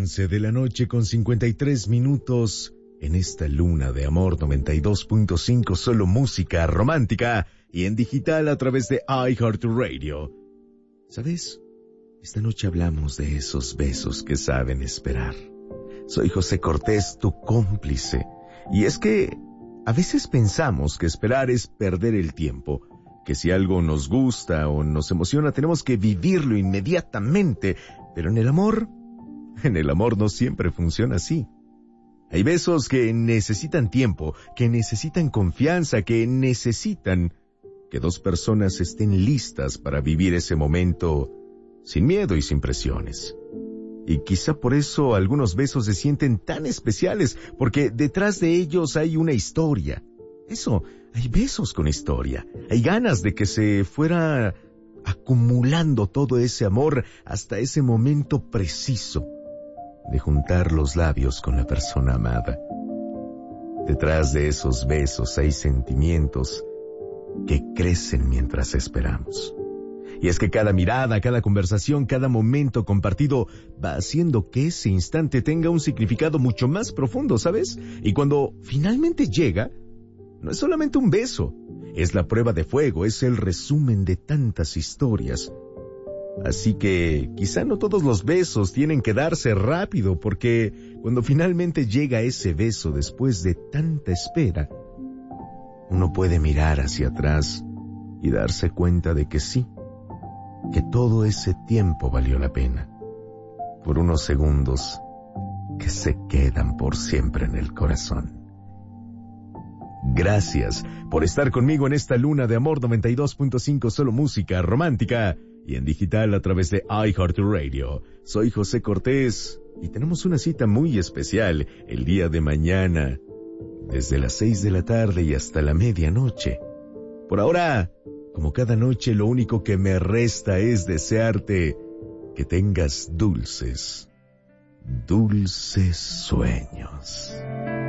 11 de la noche con 53 minutos en esta luna de amor 92.5, solo música romántica y en digital a través de iHeartRadio. ¿Sabes? Esta noche hablamos de esos besos que saben esperar. Soy José Cortés, tu cómplice. Y es que a veces pensamos que esperar es perder el tiempo, que si algo nos gusta o nos emociona tenemos que vivirlo inmediatamente, pero en el amor no siempre funciona así. Hay besos que necesitan tiempo, que necesitan confianza, que necesitan que dos personas estén listas para vivir ese momento sin miedo y sin presiones. Y quizá por eso algunos besos se sienten tan especiales, porque detrás de ellos hay una historia. Eso, hay besos con historia. Hay ganas de que se fuera acumulando todo ese amor hasta ese momento preciso de juntar los labios con la persona amada. Detrás de esos besos hay sentimientos que crecen mientras esperamos. Y es que cada mirada, cada conversación, cada momento compartido va haciendo que ese instante tenga un significado mucho más profundo, ¿sabes? Y cuando finalmente llega, no es solamente un beso, es la prueba de fuego, es el resumen de tantas historias. Así que quizá no todos los besos tienen que darse rápido, porque cuando finalmente llega ese beso después de tanta espera, uno puede mirar hacia atrás y darse cuenta de que sí, que todo ese tiempo valió la pena, por unos segundos que se quedan por siempre en el corazón. Gracias por estar conmigo en esta luna de amor 92.5, solo música romántica y en digital a través de iHeartRadio. Soy José Cortés y tenemos una cita muy especial el día de mañana, desde las 6 de la tarde y hasta la medianoche. Por ahora, como cada noche, lo único que me resta es desearte que tengas dulces sueños.